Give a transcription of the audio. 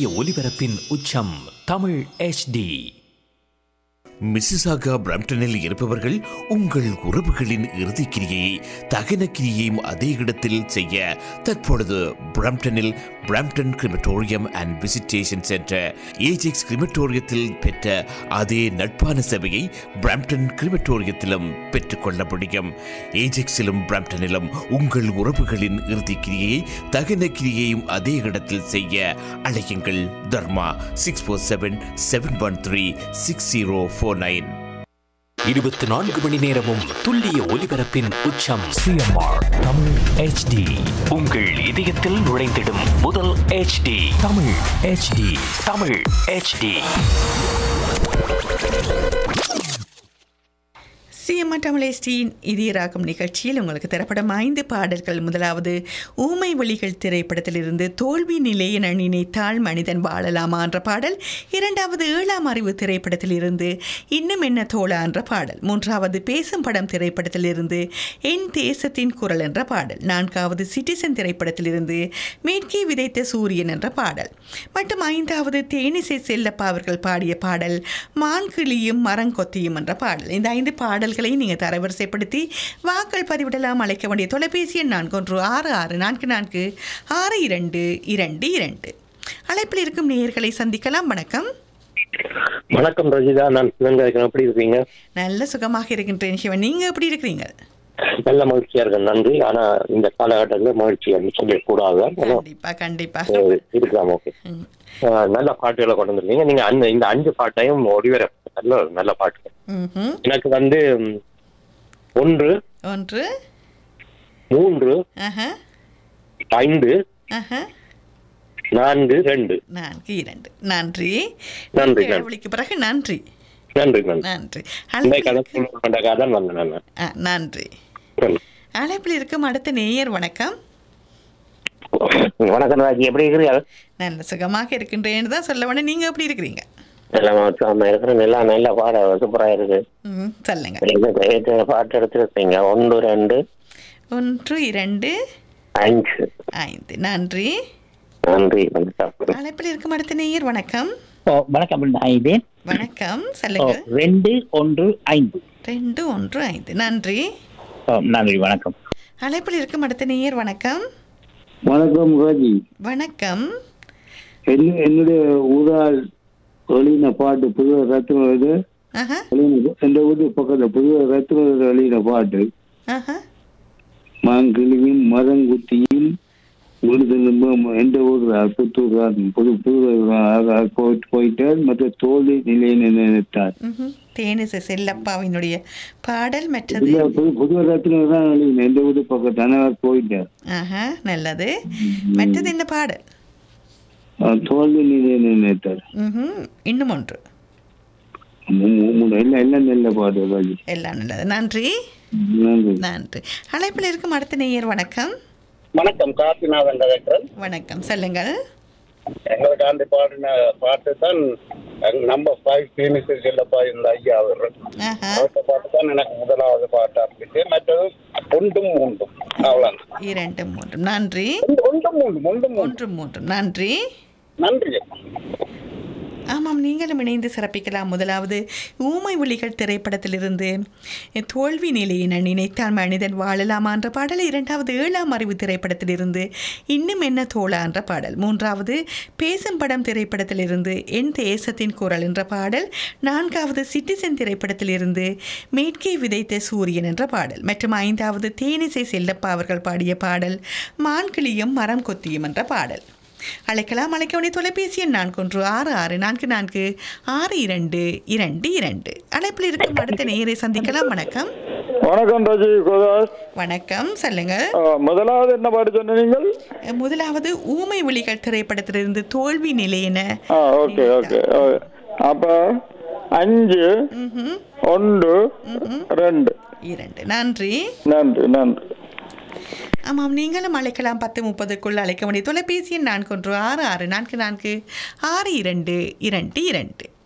துல்லிய ஒலிபரப்பின் உச்சம் தமிழ் HD. மிசிசாகா பிரம்டனில் இருப்பவர்கள் உங்கள் உறவுகளின் இறுதிக்கிரியை தகன கிரியையும் அதே இடத்தில் செய்ய தற்பொழுது பிரம்டனில் Brampton crematorium and visitation centre Ajax கிரிமட்டோரியத்தில் பெற்ற அதே நட்பான சேவையை பிரம்டன் கிரிமட்டோரியத்திலும் பெற்றுக்கொள்ள முடியும். ஏஜெக்ஸிலும் பிரம்டனிலும் உங்கள் உறவுகளின் இறுதிக்கிரியை தகன கிரியையும் அதே இடத்தில் செய்ய அழையுங்கள். தர்மா 647-713-6049. 24 மணி நேரமும் துல்லிய ஒலிபரப்பின் உச்சம் CMR தமிழ் HD. உங்கள் இதயத்தில் நுழைந்திடும் முதல் HD Tamil HD. Tamil HD. CMR Tamil HDயின் இதயராகம் நிகழ்ச்சியில் உங்களுக்கு தரப்படும் 5 பாடல்கள். முதலாவது ஊமை ஒளிகள் திரைப்படத்திலிருந்து தோல்வி நிலையை நினைத்தால் மனிதன் வாழலாமா என்ற பாடல். இரண்டாவது 7ஆம் அறிவு திரைப்படத்திலிருந்து இன்னும் என்ன தோழா என்ற பாடல். மூன்றாவது பேசும் படம் திரைப்படத்திலிருந்து என் தேசத்தின் குரல் என்ற பாடல். நான்காவது சிட்டிசன் திரைப்படத்திலிருந்து மேற்கே விதைத்த சூரியன் என்ற பாடல். மற்றும் 5வது தேனிசை செல்லப்பா அவர்கள் பாடிய பாடல் மான்கிளியும் மரங்கொத்தியும் என்ற பாடல். இந்த 5 பாடல்களை நீங்கள் தரவரிசைப்படுத்தி வாக்கள் பதிவிடலாம். அழைக்க வேண்டிய தொலைபேசி எண் 4166446222. அழைப்பில் இருக்கும் நேயர்களை சந்திக்கலாம். வணக்கம். வணக்கம் ரஜிதா, நான் சிவன். எப்படி இருக்கீங்க? நல்ல சுகமாக இருக்கின்றேன் சிவன். நீங்க எப்படி இருக்கிறீங்க? நல்ல மகிழ்ச்சியா இருக்கேன், நன்றி. ஆனா இந்த காலகட்டத்தில் மகிழ்ச்சி சொல்லக்கூடாது. கண்டிப்பா கண்டிப்பா இருக்கலாம். ஓகே, நல்ல பாட்டுகளை கொண்டு வந்திருக்கீங்க நீங்க. இந்த 5 பாட்டையும் ஒளிவர நல்ல பாட்டு. எனக்கு 1 1 3 5 4 2. நன்றி. பிறகு நன்றி. அழைப்பில் இருக்கும் அடுத்த நேயர். வணக்கம். வணக்கம் ராஜி, எப்படி இருக்கிறீங்க? நல்ல சுகமாக இருக்கின்றேன்னு தான் சொல்ல வேணும். நீங்க எப்படி இருக்கிறீங்க? நல்ல பாட சூப்பரா இருக்கு. சொல்லுங்க. பாட்டு எடுத்துருக்கீங்க 1 2 5. நன்றி. அழைப்பில் இருக்கும் அடுத்த நேயர். வணக்கம். வணக்கம். வணக்கம், சொல்லுங்க. 2 1 5. நன்றி. நன்றி, வணக்கம். அழைப்பில் இருக்கும் அடுத்த நேயர். வணக்கம். வணக்கம் ராஜி. வணக்கம். என்னுடைய ஊரால் வெளியின பாட்டு புதுவ ரத்னது. எந்த ஊரு பக்கத்துல புதுவ ரத்னது வெளியின பாட்டு மாங்கிளியும் மரங்குத்தியும் எந்த ஊர் புத்தூர் போயிட்டார். மற்ற தோல்வி நிலையை நினைத்தார். தேனிசை செல்லப்பாவினுடைய பாடல். மற்றது புதுவ ரத்னது தான் வெளியின எந்த ஊரு பக்கத்தான போயிட்டார். நல்லது. மற்றது என்ன பாடல்? தோல்வி நிலையை நினைத்தார். இன்னும் ஒன்று. எல்லாம் நல்ல பாடு. எல்லாம் நல்லது. நன்றி. நன்றி. அழைப்பில் இருக்கும் அடுத்த நேயர். வணக்கம். வணக்கம், காசிநாதன் டாக்டர். வணக்கம், சொல்லுங்கள். எங்களுக்கு அந்த பாடின பாட்டு தான் நம்பர் 5 தேனிசை செல்லப்பா இந்த ஐயா அவர்கள் பாட்டு தான் எனக்கு முதலாவது பாட்டா இருந்துச்சு. மற்றது 1 3. அவ்வளவு. 2 3. நன்றி. 1 3. நன்றி. நன்றி. ஆமாம், நீங்களும் இணைந்து சிறப்பிக்கலாம். முதலாவது ஊமை ஒளிகள் திரைப்படத்திலிருந்து தோல்வி நிலையை நினைத்தால் மனிதன் வாழலாமா என்ற பாடல். இரண்டாவது 7ஆம் அறிவு திரைப்படத்திலிருந்து இன்னும் என்ன தோழா என்ற பாடல். மூன்றாவது பேசும் படம் திரைப்படத்திலிருந்து என் தேசத்தின் குரல் என்ற பாடல். நான்காவது சிட்டிசன் திரைப்படத்திலிருந்து மேற்கே விதைத்த சூரியன் என்ற பாடல். மற்றும் 5வது தேனிசை செல்லப்பா அவர்கள் பாடிய பாடல் மான்கிளியும் மரம் கொத்தியும் என்ற பாடல். அழைக்கலாம். அழைக்க வேண்டிய தொலைபேசி எண் 4166446222. அழைப்பில் இருக்கும் அடுத்த நேயரை சந்திக்கலாம். வணக்கம். வணக்கம் ராஜி. வணக்கம், சொல்லுங்க. முதலாவது என்ன பாட்டு சொன்னீங்க? முதலாவது ஊமை ஒளிகள் திரைப்படத்திலிருந்து தோல்வி நிலையென. Okay okay. அப்ப 5 1 2. நன்றி. நன்றி. நன்றி. ஆமாம், நீங்களும் அழைக்கலாம். 10:30 அழைக்க வேண்டிய தொலைபேசி எண் 4166446222.